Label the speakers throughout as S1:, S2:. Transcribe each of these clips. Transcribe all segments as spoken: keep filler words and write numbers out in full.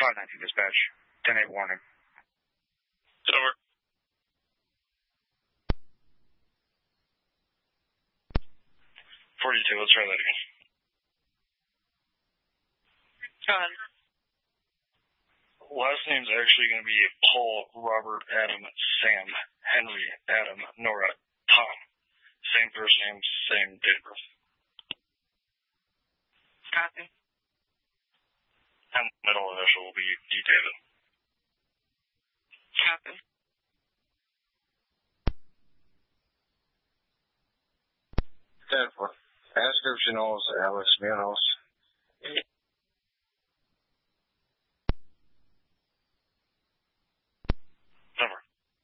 S1: five nineteen dispatch. ten eight warning.
S2: Over. forty-two, let's try that again.
S3: Go ahead.
S2: Last name's actually going to be Paul, Robert, Adam, Sam, Henry, Adam, Nora, Tom. Same first name, same date of birth.
S3: Copy.
S2: And middle initial will be D. David.
S3: Copy.
S1: ten four. Description knows Alex Munoz.
S2: Over.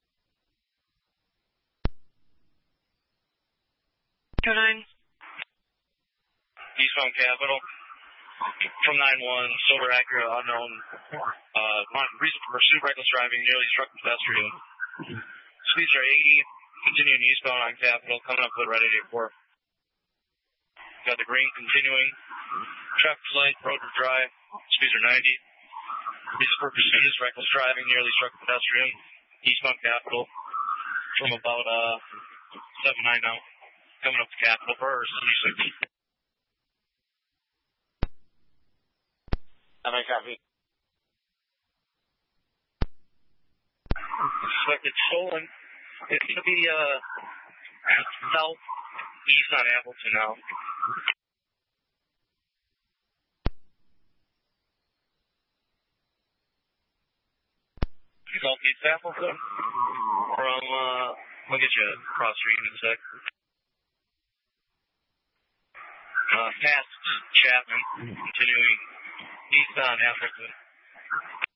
S3: Two nine.
S2: Eastbound Capital. From nine one, silver Acura, unknown. Uh, reason for pursuit, reckless driving, nearly struck the pedestrian. Speeds are eighty, continuing eastbound on Capital, coming up with red eighty-four. Got the green continuing. Traffic light, road to dry. Speeds are ninety. Reason for pursuit is reckless driving, nearly struck the pedestrian. Eastbound Capital. From about uh seven nine now. Coming up to Capital first, seventy-six.
S1: How many copy?
S2: Suspected stolen. It's going to be uh southeast on Appleton now. Southeast Appleton. From uh, we'll get you across the street in a sec. Uh, past Chapman, continuing east on Appleton.